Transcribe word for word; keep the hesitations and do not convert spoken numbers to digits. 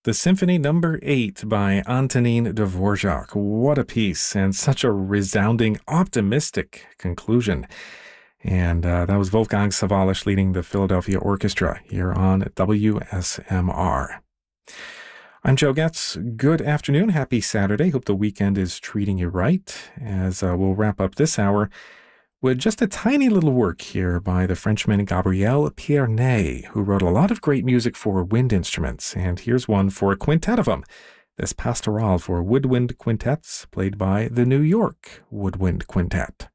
The Symphony Number Eight by Antonin Dvorak. What a piece, and such a resounding, optimistic conclusion. And uh, that was Wolfgang Sawallisch leading the Philadelphia Orchestra here on W S M R. I'm Joe Getz. Good afternoon. Happy Saturday. Hope the weekend is treating you right. As uh, we'll wrap up this hour with just a tiny little work here by the Frenchman Gabriel Pierné, who wrote a lot of great music for wind instruments. And here's one for a quintet of them. This Pastoral for woodwind quintets, played by the New York Woodwind Quintet.